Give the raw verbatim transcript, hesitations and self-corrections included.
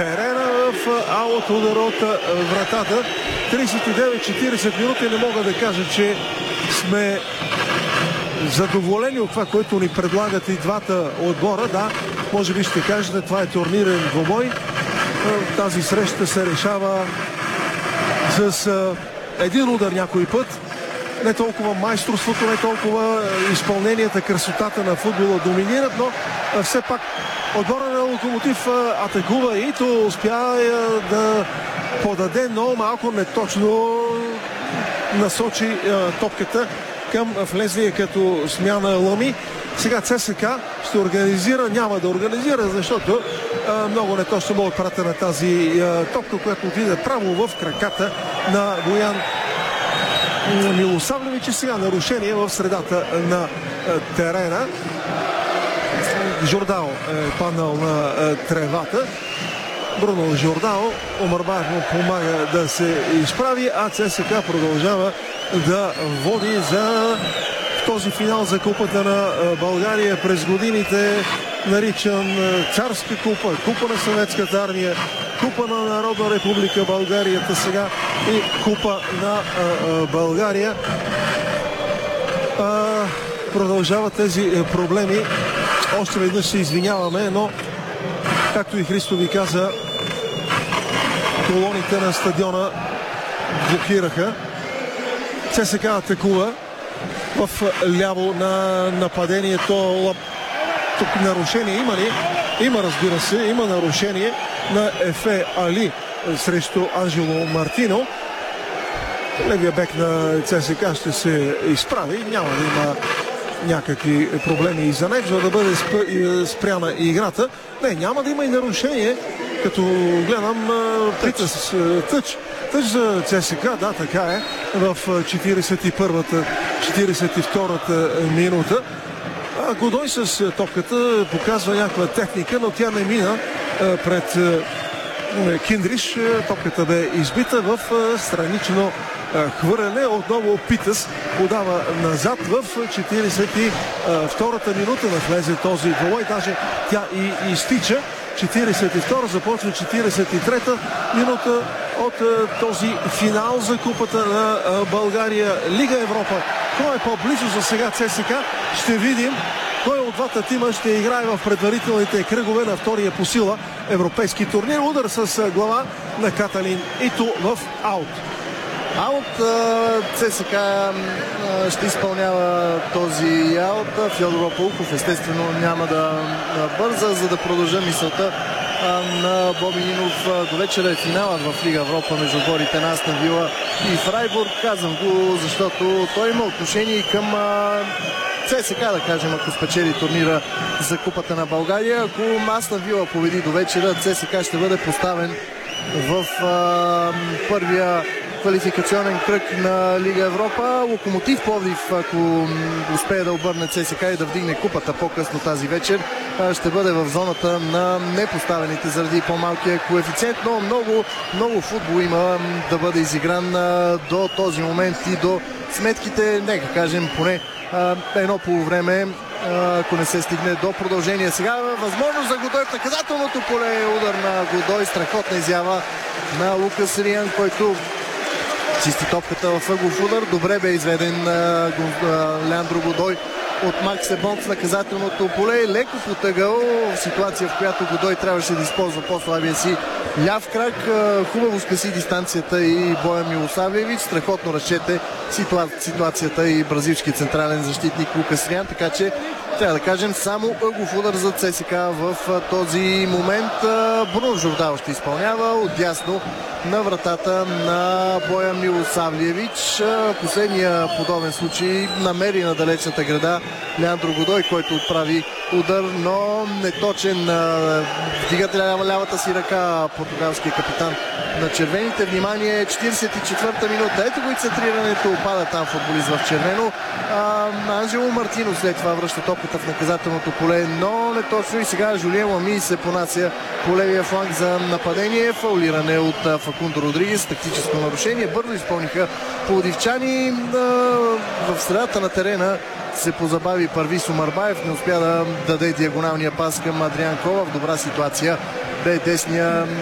терена в аут удар от вратата. тридесет и девет четиридесет минути. Не мога да кажа, че сме задоволени от това, което ни предлагат и двата отбора. Да, може би ще кажете, това е турнирен двубой. Тази среща се решава с един удар някой път. Не толкова майсторството, не толкова изпълненията, красотата на футбола доминират, но все пак отбора на Локомотив атакува и то успя да подаде, но малко неточно насочи топката към влезлия като смяна Лъми. Сега ЦСКА ще организира, няма да организира, защото а, много неточно бъде отпратена тази а, топка, която отиде право в краката на Боян Милосавлевич. И сега нарушение в средата на а, терена. Жордао е паднал на а, тревата. Бруно Жордао, Омарбаев му помага да се изправи, а ЦСКА продължава да води за този финал за Купата на България, през годините наричан Царска купа, Купа на Съветската армия, Купа на Народна република България, сега и Купа на България. Продължават тези проблеми. Още веднъж се извиняваме, но както и Христо ви каза, колоните на стадиона блокираха. ЦСКА атакува в ляво на нападението. Тук нарушение има ли? Има, разбира се, има нарушение на Ефе Али срещу Анжело Мартино. Левия бек на ЦСКА ще се изправи. Няма да има някакви проблеми и за него, за да бъде спряна играта. Не, няма да има и нарушение, като гледам притъс, тъч. Тъч за ЦСКА, да, така е, в четиридесет и първата, четиридесет и втората минута. А Годой с топката показва някаква техника, но тя не мина пред Киндриш. Топката бе избита в странично хвърляне. Отново Питъс подава назад в четиридесет и втората минута да влезе този двубой. Даже тя и изтича. четиридесет и втора, започва четиридесет и трета минута от този финал за Купата на България, Лига Европа. Кой е по-близо за сега ЦСКА? Ще видим кой от двата тима ще играе в предварителните кръгове на втория по сила европейски турнир. Удар с глава на Каталин Ито в аут. Аут. ЦСКА ще изпълнява този аут. Фьодор Пауков естествено няма да бърза, за да продължа мисълта на Боби Нинов. До вечера е финалът в Лига Европа между отборите на Астън Вила и Фрайбург. Казвам го, защото той има отношение и към ЦСКА, да кажем, ако спечели турнира за Купата на България. Ако Астън Вила победи до вечера, ЦСКА ще бъде поставен в а, първия квалификационен кръг на Лига Европа. Локомотив Пловдив, ако успее да обърне ЦСКА и да вдигне купата по-късно тази вечер, ще бъде в зоната на непоставените заради по-малкия коефициент, но много, много футбол има да бъде изигран до този момент и до сметките, нека кажем, поне едно полувреме, ако не се стигне до продължение. Сега възможност за Годой в наказателното поле. Удар на Годой, страхотна изява на Лукас Риан, който чисти топката в ъглов удар. Добре бе изведен Леандро Годой от Макс Ебонт в наказателното поле. Леко потъгъл в ситуация, в която Годой трябваше да използва по-слабия си ляв крак. Хубаво скъси дистанцията и Боян Милосавлевич. Страхотно разчете ситуацията и бразилски централен защитник Лукас Риан. Така че трябва да кажем само ъглов удар за ЦСКА в този момент. Бруно Жордао ще изпълнява отдясно на вратата на Боян Милосавлевич. Последния подобен случай намери на далечната града Леандро Годой, който отправи удар, но неточен. Вдигат лявата си ръка португалския капитан на червените. Внимание, четиридесет и четвърта минута. Ето го и центрирането. Опада там футболист в червено. Анжело Мартино след това връща топката в наказателното поле, но не точно. И сега Жулиен Лами се понася по левия фланг за нападение. Фаулиране от Факундо Родригес. Тактическо нарушение. Бързо изпълниха пловдивчани. В средата на терена се позабави Парвис Омарбаев. Не успя да даде диагоналния пас към Адриан Кола. В добра ситуация бе десния